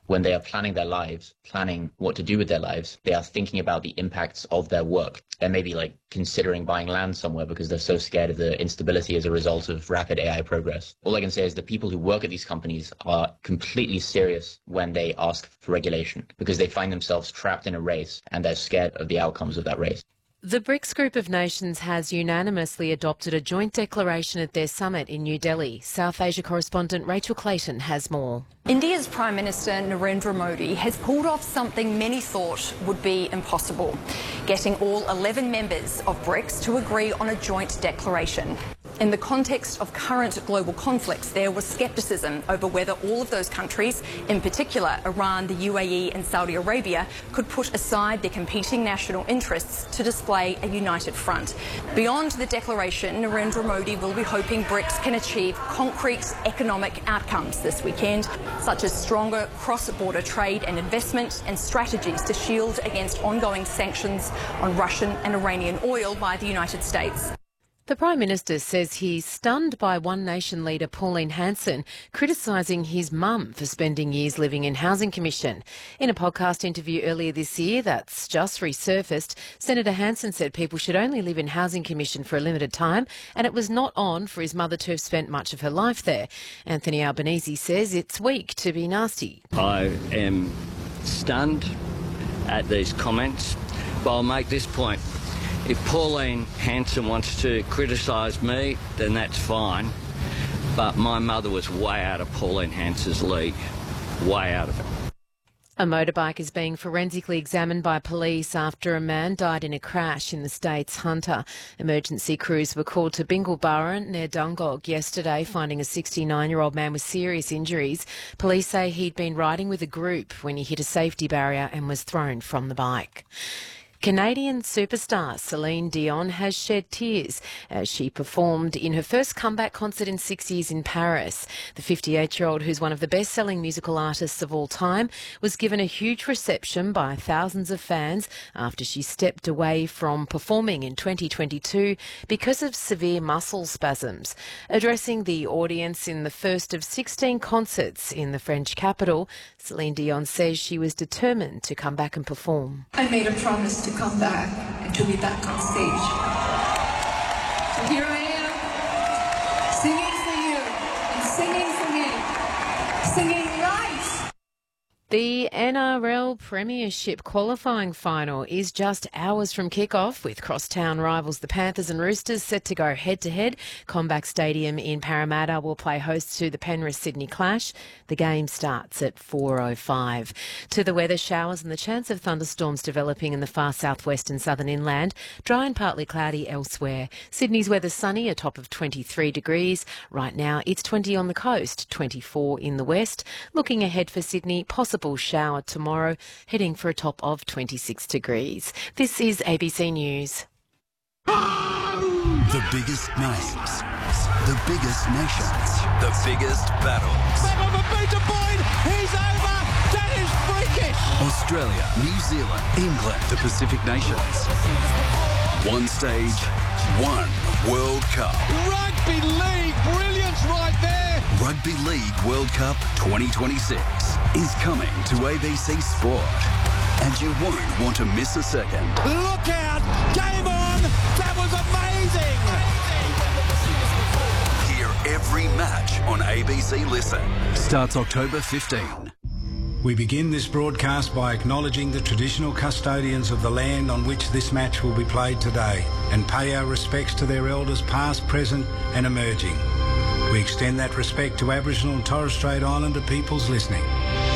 when they are planning their lives, planning what to do with their lives, they are thinking about the impacts of their work. And maybe like considering buying land somewhere because they're so scared of the instability as a result of rapid AI progress. All I can say is the people who work at these companies are completely serious when they ask for regulation because they find themselves trapped in a race and they're scared of the outcomes of that race. The BRICS group of nations has unanimously adopted a joint declaration at their summit in New Delhi. South Asia correspondent Rachel Clayton has more. India's Prime Minister Narendra Modi has pulled off something many thought would be impossible, getting all 11 members of BRICS to agree on a joint declaration. In the context of current global conflicts, there was scepticism over whether all of those countries, in particular Iran, the UAE and Saudi Arabia, could put aside their competing national interests to display a united front. Beyond the declaration, Narendra Modi will be hoping BRICS can achieve concrete economic outcomes this weekend, such as stronger cross-border trade and investment and strategies to shield against ongoing sanctions on Russian and Iranian oil by the United States. The Prime Minister says he's stunned by One Nation leader Pauline Hanson criticising his mum for spending years living in Housing Commission. In a podcast interview earlier this year that's just resurfaced, Senator Hanson said people should only live in Housing Commission for a limited time and it was not on for his mother to have spent much of her life there. Anthony Albanese says it's weak to be nasty. I am stunned at these comments, but I'll make this point. If Pauline Hanson wants to criticise me, then that's fine. But my mother was way out of Pauline Hanson's league. Way out of it. A motorbike is being forensically examined by police after a man died in a crash in the state's Hunter. Emergency crews were called to Bingalbara near Dungog yesterday, finding a 69-year-old man with serious injuries. Police say he'd been riding with a group when he hit a safety barrier and was thrown from the bike. Canadian superstar Celine Dion has shed tears as she performed in her first comeback concert in 6 years in Paris. The 58-year-old, who's one of the best-selling musical artists of all time, was given a huge reception by thousands of fans after she stepped away from performing in 2022 because of severe muscle spasms. Addressing the audience in the first of 16 concerts in the French capital, Celine Dion says she was determined to come back and perform. I made a promise to come back and to be back on stage. So here I am, singing for you and singing for me, singing right. The NRL Premiership qualifying final is just hours from kick-off, with crosstown rivals the Panthers and Roosters set to go head-to-head. Combank Stadium in Parramatta will play host to the Penrith-Sydney clash. The game starts at 4:05. To the weather, showers and the chance of thunderstorms developing in the far southwest and southern inland. Dry and partly cloudy elsewhere. Sydney's weather sunny, a top of 23 degrees. Right now it's 20 on the coast, 24 in the west. Looking ahead for Sydney, possible shower tomorrow, heading for a top of 26 degrees. This is ABC News. The biggest names, the biggest nations, the biggest battles. Beta point, he's over. That is freakish. Australia, New Zealand, England, the Pacific Nations. One stage, one World Cup. Rugby League, brilliance right there. Rugby League World Cup 2026 is coming to ABC Sport, and you won't want to miss a second. Look out! Game on! That was amazing! Hear every match on ABC Listen. Starts October 15. We begin this broadcast by acknowledging the traditional custodians of the land on which this match will be played today and pay our respects to their elders past, present and emerging. We extend that respect to Aboriginal and Torres Strait Islander peoples listening.